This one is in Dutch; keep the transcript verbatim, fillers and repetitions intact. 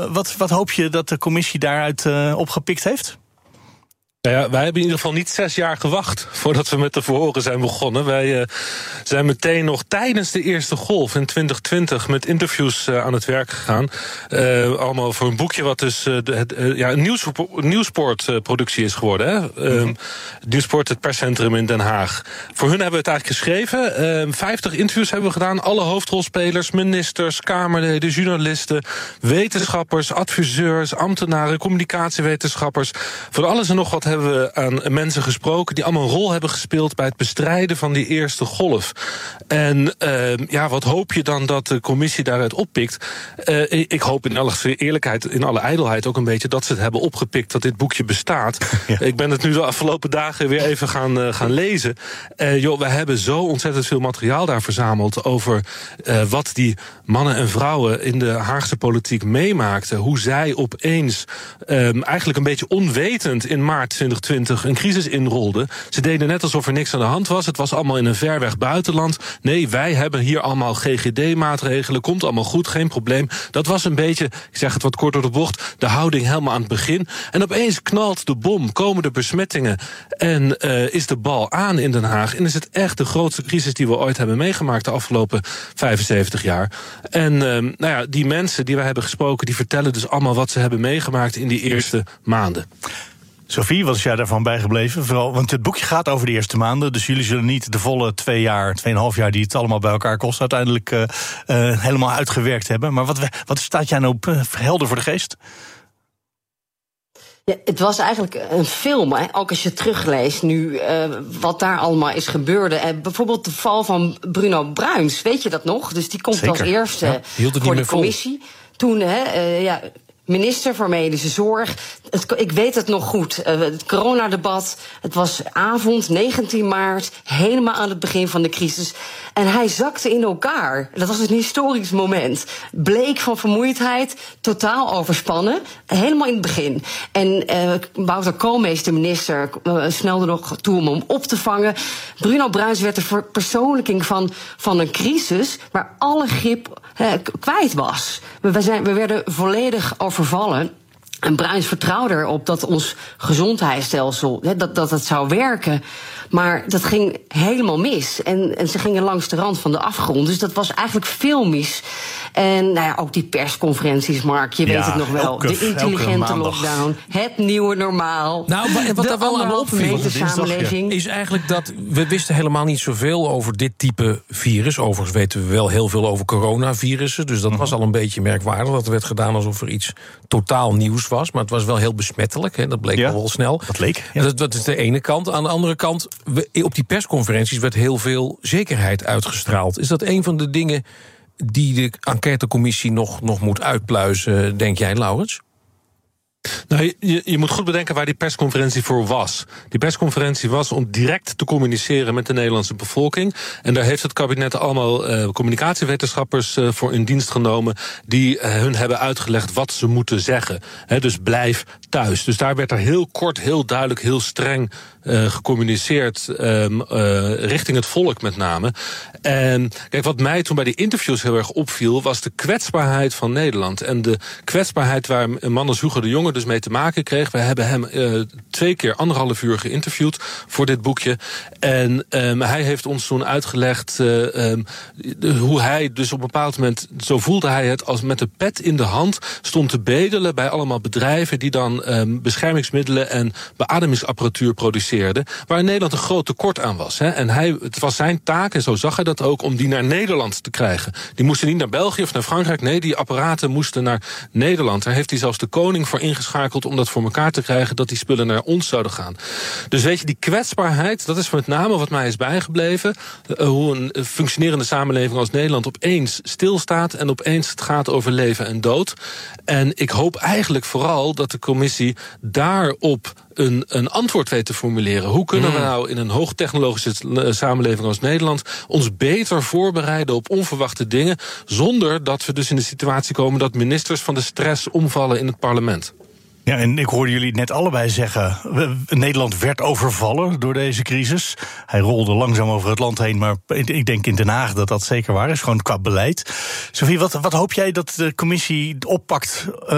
wat, wat hoop je dat de commissie daaruit uh, opgepikt heeft? Nou ja, wij hebben in ieder geval niet zes jaar gewacht voordat we met de verhoren zijn begonnen. Wij uh, zijn meteen nog tijdens de eerste golf in twintig twintig met interviews uh, aan het werk gegaan. Uh, allemaal voor een boekje wat dus uh, de, uh, ja, een nieuwspo- nieuwsportproductie is geworden. Hè? Uh, mm-hmm. Nieuwsport, het perscentrum in Den Haag. Voor hun hebben we het eigenlijk geschreven. Uh, vijftig interviews hebben we gedaan. Alle hoofdrolspelers, ministers, kamerleden, journalisten, wetenschappers, adviseurs, ambtenaren, communicatiewetenschappers. Voor alles en nog wat hebben we aan mensen gesproken die allemaal een rol hebben gespeeld bij het bestrijden van die eerste golf. En uh, ja, wat hoop je dan dat de commissie daaruit oppikt? Uh, ik hoop in alle eerlijkheid, in alle ijdelheid ook een beetje dat ze het hebben opgepikt dat dit boekje bestaat. Ja. Ik ben het nu de afgelopen dagen weer even gaan, uh, gaan lezen. Uh, joh, we hebben zo ontzettend veel materiaal daar verzameld over uh, wat die mannen en vrouwen in de Haagse politiek meemaakten. Hoe zij opeens um, eigenlijk een beetje onwetend in maart twintig twintig een crisis inrolden. Ze deden net alsof er niks aan de hand was. Het was allemaal in een ver weg buitenland. Nee, wij hebben hier allemaal G G D-maatregelen. Komt allemaal goed, geen probleem. Dat was een beetje, ik zeg het wat kort door de bocht, de houding helemaal aan het begin. En opeens knalt de bom, komen de besmettingen en uh, is de bal aan in Den Haag. En is het echt de grootste crisis die we ooit hebben meegemaakt de afgelopen vijfenzeventig jaar. En uh, nou ja, die mensen die wij hebben gesproken, die vertellen dus allemaal wat ze hebben meegemaakt in die eerste maanden. Sophie, wat is jij daarvan bijgebleven? Vooral, want het boekje gaat over de eerste maanden, dus jullie zullen niet de volle twee jaar, tweeënhalf jaar die het allemaal bij elkaar kost, uiteindelijk uh, uh, helemaal uitgewerkt hebben. Maar wat, wat staat jij nou uh, helder voor de geest? Ja, het was eigenlijk een film, hè? Ook als je terugleest nu uh, wat daar allemaal is gebeurd. Uh, bijvoorbeeld de val van Bruno Bruins, weet je dat nog? Dus die komt Zeker. als eerste ja, voor de commissie. Vol. Toen, hè, uh, ja... Minister voor Medische Zorg. Het, ik weet het nog goed. Uh, het coronadebat. Het was avond, negentien maart. Helemaal aan het begin van de crisis. En hij zakte in elkaar. Dat was een historisch moment. Bleek van vermoeidheid. Totaal overspannen. Helemaal in het begin. En uh, Wouter Koolmees, de minister, uh, snelde nog toe om hem op te vangen. Bruno Bruins werd de verpersoonlijking van, van een crisis waar alle grip uh, kwijt was. We, zijn, we werden volledig overvallen. En Bruins vertrouwde erop dat ons gezondheidsstelsel, hè, dat, dat het zou werken. Maar dat ging helemaal mis. En, en ze gingen langs de rand van de afgrond. Dus dat was eigenlijk filmisch. En nou ja, ook die persconferenties, Mark, je ja, weet het nog wel. Elke, de intelligente lockdown, het nieuwe normaal. Nou, wat daar wel aan opviel samenleving is eigenlijk dat we wisten helemaal niet zoveel over dit type virus. Overigens weten we wel heel veel over coronavirussen. Dus dat was al een beetje merkwaardig. Dat werd gedaan alsof er iets totaal nieuws was. Maar het was wel heel besmettelijk. Hè. Dat bleek ja, wel snel. Dat leek. Ja. Dat, dat is de ene kant. Aan de andere kant, we, op die persconferenties werd heel veel zekerheid uitgestraald. Is dat een van de dingen die de enquêtecommissie nog, nog moet uitpluizen, denk jij, Laurens? Nou, je, je moet goed bedenken waar die persconferentie voor was. Die persconferentie was om direct te communiceren met de Nederlandse bevolking. En daar heeft het kabinet allemaal uh, communicatiewetenschappers uh, voor in dienst genomen die uh, hun hebben uitgelegd wat ze moeten zeggen. He, dus blijf thuis. Dus daar werd er heel kort, heel duidelijk, heel streng uh, gecommuniceerd um, uh, richting het volk met name. En kijk, wat mij toen bij die interviews heel erg opviel, was de kwetsbaarheid van Nederland. En de kwetsbaarheid waar een man als Hugo de Jonge dus mee te maken kreeg. We hebben hem uh, twee keer anderhalf uur geïnterviewd voor dit boekje. En um, hij heeft ons toen uitgelegd uh, um, de, hoe hij dus op een bepaald moment, zo voelde hij het, als met de pet in de hand stond te bedelen bij allemaal bedrijven die dan um, beschermingsmiddelen en beademingsapparatuur produceerden, waar in Nederland een groot tekort aan was. Hè. En hij, het was zijn taak, en zo zag hij dat ook, om die naar Nederland te krijgen. Die moesten niet naar België of naar Frankrijk. Nee, die apparaten moesten naar Nederland. Daar heeft hij zelfs de koning voor ingeschakeld om dat voor elkaar te krijgen, dat die spullen naar ons zouden gaan. Dus weet je, die kwetsbaarheid, dat is met name wat mij is bijgebleven. Uh, hoe een functionerende samenleving als Nederland opeens stilstaat en opeens het gaat over leven en dood. En ik hoop eigenlijk vooral dat de commissie daarop een, een antwoord weet te formuleren. Hoe kunnen we nou in een hoogtechnologische samenleving als Nederland ons beter voorbereiden op onverwachte dingen, zonder dat we dus in de situatie komen dat ministers van de stress omvallen in het parlement? Ja, en ik hoorde jullie net allebei zeggen, Nederland werd overvallen door deze crisis. Hij rolde langzaam over het land heen, maar ik denk in Den Haag dat dat zeker waar is, gewoon qua beleid. Sophie, wat, wat hoop jij dat de commissie oppakt